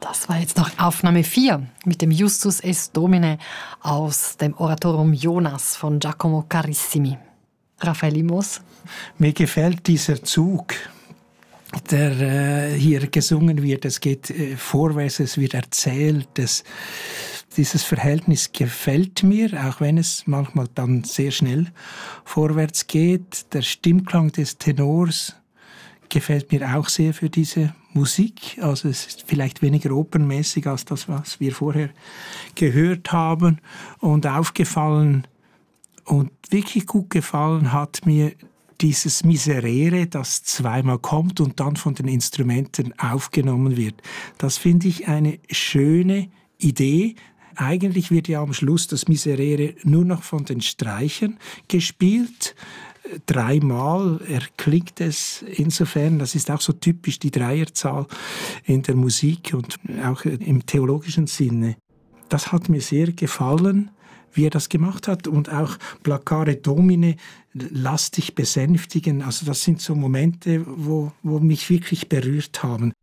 Das war jetzt noch Aufnahme 4 mit dem Justus es Domine aus dem Oratorium Jonas von Giacomo Carissimi. Raphael Immos? Mir gefällt dieser Zug, der hier gesungen wird. Es geht vorwärts, es wird erzählt. Dieses Verhältnis gefällt mir, auch wenn es manchmal dann sehr schnell vorwärts geht. Der Stimmklang des Tenors gefällt mir auch sehr für diese Musik. Also es ist vielleicht weniger opernmäßig als das, was wir vorher gehört haben. Und aufgefallen und wirklich gut gefallen hat mir dieses Miserere, das zweimal kommt und dann von den Instrumenten aufgenommen wird. Das finde ich eine schöne Idee. Eigentlich wird ja am Schluss das Miserere nur noch von den Streichern gespielt. 3-mal erklingt es insofern, das ist auch so typisch die Dreierzahl in der Musik und auch im theologischen Sinne. Das hat mir sehr gefallen, wie er das gemacht hat, und auch Placare Domine, lass dich besänftigen. Also das sind so Momente, wo mich wirklich berührt haben.